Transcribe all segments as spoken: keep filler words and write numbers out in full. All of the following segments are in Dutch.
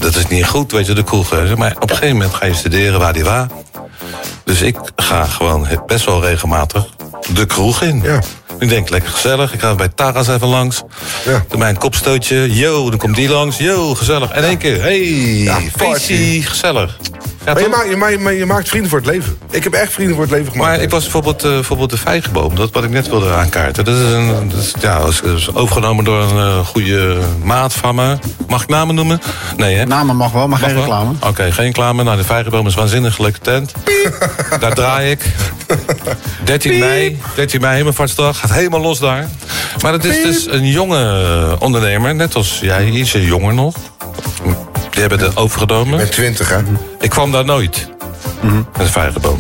dat is niet goed, weet je, de kroegen. Maar op een gegeven moment ga je studeren, waar die waar. Dus ik ga gewoon best wel regelmatig de kroeg in. Ja. Ik denk, lekker gezellig. Ik ga bij Taras even langs. Ja. Doe mij een kopstootje. Yo, dan komt die langs. Yo, gezellig. En één keer, hey, Ja, feestie, gezellig. Ja, Maar je, toch? maakt, je, maakt, je maakt vrienden voor het leven. Ik heb echt vrienden voor het leven gemaakt. Maar ik was bijvoorbeeld, uh, bijvoorbeeld de vijgenboom, dat wat ik net wilde aankaarten. Dat is, een, dat is, ja, dat is, dat is overgenomen door een uh, goede maat van me. Mag ik namen noemen? Nee, hè? Namen mag wel, maar Mag geen wel? reclame. Oké, okay, geen reclame. Nou, de vijgenboom is een waanzinnig leuke tent. Daar draai ik. dertien mei, dertien mei, hemelvaartsdag. Gaat helemaal los daar. Maar het is dus een jonge ondernemer, net als jij, ietsje jonger nog. Die hebben het overgenomen. Ik ben twintig, hè? Ik kwam daar nooit. Mm-hmm. Met een vijgenboom.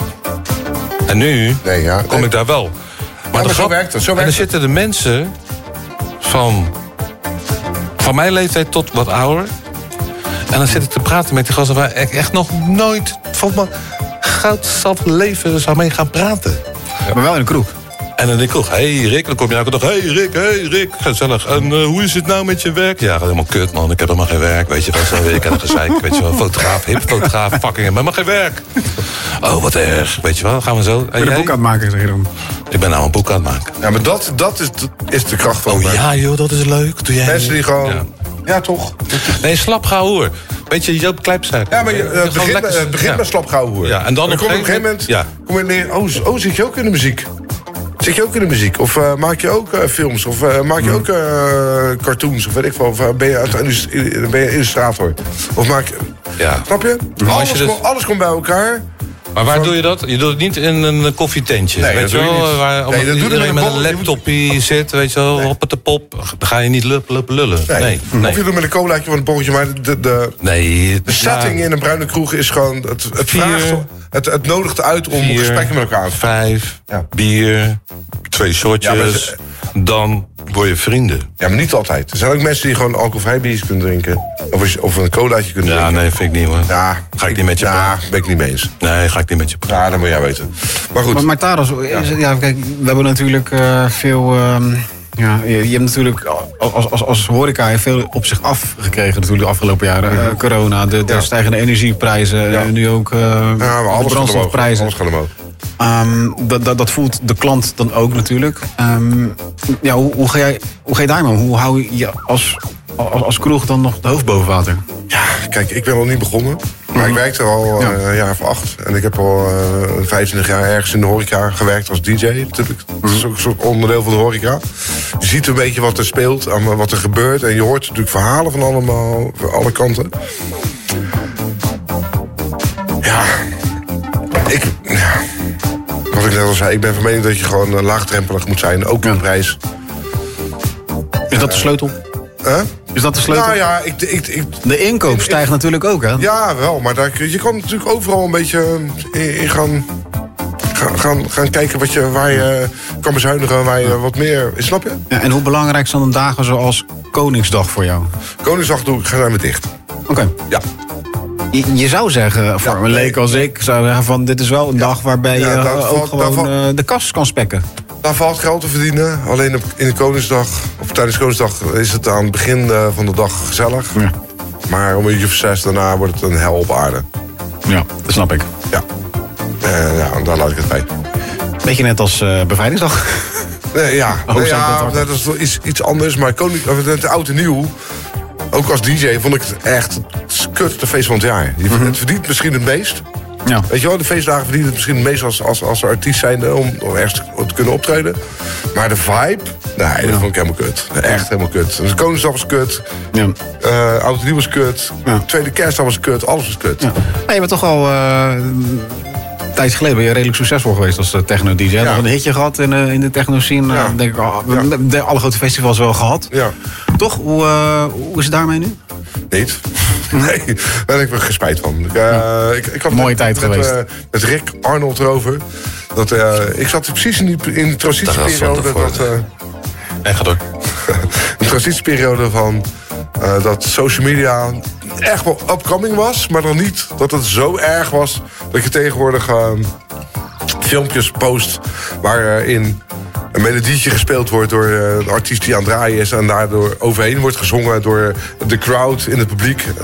En nu Nee, ja. kom Nee. ik daar wel. maar de zo grap- werkt het, zo en werkt er zitten de mensen van, van mijn leeftijd tot wat ouder. En dan zit ik te praten met die gasten waar ik echt nog nooit van mijn goudzacht leven zou mee gaan praten. Maar wel in de kroeg. En dan denk ik ook, hé hey Rick, dan kom je elke dag, hé hey Rick, hé hey Rick, gezellig. En uh, hoe is het nou met je werk? Ja, helemaal kut man, ik heb helemaal geen werk, weet je wel. Zo weer, ik heb een gezeik, weet je wel. Fotograaf, hip fotograaf, fucking, helemaal geen werk. Oh, wat erg, weet je wel, dan gaan we zo. En Ben je jij? een boek aan het maken, zeg je dan? Ik ben nou een boek aan het maken. Ja, maar dat, dat is, de, is de kracht van Oh het ja joh, dat is leuk. Doe jij Mensen die gewoon... Ja. Ja, toch? Nee, slap gauw hoor. Weet je, Joop Kleipzaak. Ja, maar je, uh, Gewoon begin, lekker- uh, begin ja. met slapgauw hoor. Ja, en dan op kom je op een gegeven moment... Ja. Kom je neer, oh, oh, zit je ook in de muziek? Zit je ook in de muziek? Of uh, maak je ook uh, films? Of uh, maak je ook uh, cartoons? Of weet ik veel? Of uh, ben je uiteindelijk ben je illustrator? Of maak je... Ja. Snap je? Maar als Alles, je dus- komt, alles komt bij elkaar. Maar waar Van- doe je dat? Je doet het niet in een koffietentje. Nee, weet dat je doe je wel? niet. Waar Nee, omdat dat doe je iedereen met met een een bol- laptopje zit, weet je wel, op de pop. Dan ga je niet lup, lup, lullen. Nee. Nee, nee. Of je doet met een colaatje van een borreltje. Maar de, de, Nee, de setting in een bruine kroeg is gewoon... Het, het, Vier. vraagt, het, het nodigt uit om Vier, gesprekken met elkaar aan te gaan. Vijf, Ja. bier, twee shotjes, Ja, maar ze- dan word je vrienden. Ja, maar niet altijd. Er zijn ook mensen die gewoon alcoholvrij biertjes kunnen drinken. Of, als je- of een colaatje kunnen Ja, drinken. nee, vind ik niet hoor. Ja, Ga ik niet met je Ja, praten. ben ik niet mee eens. Nee, ga ik niet met je praten. Ja, dat moet jij weten. Maar goed. Maar, maar Taras, is- ja, kijk, we hebben natuurlijk uh, veel... Um, ja, je, je hebt natuurlijk als, als, als horeca heeft veel op zich afgekregen natuurlijk de afgelopen jaren. Uh, corona, de, de Ja. stijgende energieprijzen, Ja. en nu ook uh, Ja, maar de alles gaat omhoog. brandstofprijzen. Alles gaat omhoog. Um, dat, dat, dat voelt de klant dan ook natuurlijk. Um, ja, hoe, hoe, ga jij, hoe ga je daarmee om? Hoe hou je als, als, als kroeg dan nog de hoofd boven water? Ja, kijk, ik ben nog niet begonnen. Maar ik werkte al Ja. uh, een jaar of acht. En ik heb al uh, vijfentwintig jaar ergens in de horeca gewerkt als D J. Natuurlijk. Dat is ook een soort onderdeel van de horeca. Je ziet een beetje wat er speelt, en wat er gebeurt. En je hoort natuurlijk verhalen van allemaal, van alle kanten. Ja, ik... Ja. Wat ik net al zei, ik ben van mening dat je gewoon uh, laagdrempelig moet zijn. Ook in prijs. Is dat de sleutel? Huh? Is dat de sleutel? Nou ja, ik... ik, ik De inkoop stijgt natuurlijk ook, hè? Ja, wel, maar daar, je kan natuurlijk overal een beetje in, in gaan, gaan, gaan, gaan kijken wat je, waar je kan bezuinigen, waar je wat meer... Snap je? Ja, en hoe belangrijk zijn dan dagen zoals Koningsdag voor jou? Koningsdag doe ik, gaan we dicht. Oké. Okay. Ja. Je, je zou zeggen, voor Ja, een leek nee, als ik, zou zeggen van dit is wel een dag waarbij Ja, je daar uh, ook valt- daar gewoon valt- uh, de kas kan spekken. Daar valt geld te verdienen. Alleen op, in de Koningsdag, of tijdens Koningsdag, is het aan het begin uh, van de dag gezellig. Ja. Maar om een uurtje of zes daarna wordt het een hel op aarde. Ja, dat snap ik. Ja. Uh, ja, daar laat ik het bij. Beetje net als uh, bevrijdingsdag. Nee, ja, Oh, nee, zei ik ja dat dat is wel iets, iets anders. Maar koning, of het oud en nieuw, ook als D J, vond ik het echt het kutste feest van het jaar. Je, Mm-hmm. Het verdient misschien het meest. Ja. Weet je wel, de feestdagen verdienen het misschien het meest als, als, als artiest zijnde om, om ergens te, te kunnen optreden. Maar de vibe, nee, dat Ja. vond ik helemaal kut. Echt helemaal kut. Dus de Koningsdag was kut. Ja. Uh, oud en nieuw was kut. Ja. Tweede kerstdag was kut. Alles was kut. Ja. Maar je bent toch al uh, een tijdje geleden ben je redelijk succesvol geweest als techno-D J. Ja. Nog een hitje gehad in, uh, in de techno-scene. Ja. Uh, denk ik, oh, we Ja. hebben de alle grote festivals wel gehad. Ja. Toch? Hoe, uh, hoe is het daarmee nu? Niet. Nee, daar heb ik gespijt van. Ik, uh, ik, ik had Mooie met, tijd met, geweest. Uh, met Rick Arnold erover. Dat, uh, ik zat precies in, die, in de transitieperiode. Dat was Dat, uh, En ga door. de transitieperiode van uh, dat social media echt wel upcoming was. Maar dan niet dat het zo erg was dat je tegenwoordig uh, filmpjes post waarin een melodietje gespeeld wordt door uh, een artiest die aan het draaien is en daardoor overheen wordt gezongen door de crowd in het publiek.